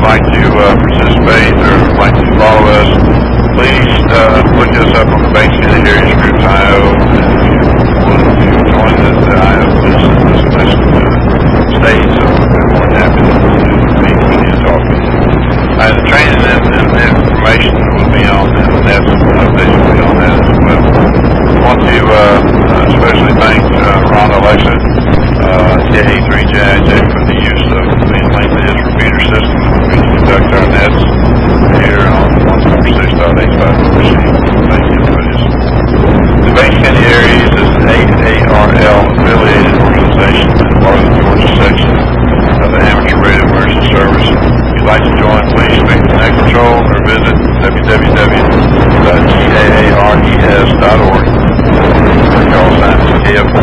like to participate or like to follow us, please look us up on the Banks County Heritage Groups IO. And if you want to join the IO, please send us a message to the state, so we're more than happy to meet with you and talk with you. The training and the information will be on the net, updates will be on that as well. I want to especially thank Ron Alexa, KA3JIJ for the use of the LinkedIn repeater system to conduct our nets here on 146.85. Thank you for this. The Banks County Aries is an AARL affiliated organization and part of the Georgia section of the Amateur Radio Emergency Service. If you'd like to join, please speak to Net Control or visit www.gares.org. Call sign is KF